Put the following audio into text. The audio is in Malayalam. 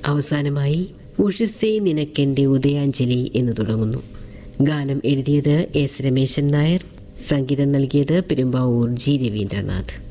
അവസാനമായി ഉഷസ്സേ നിനക്കെന്റെ ഉദയാഞ്ജലി എന്ന് തുടങ്ങുന്നു. ഗാനം എഴുതിയത് എസ് രമേശൻ നായർ, സംഗീതം നൽകിയത് പെരുമ്പാവൂർ ജി രവീന്ദ്രനാഥ്.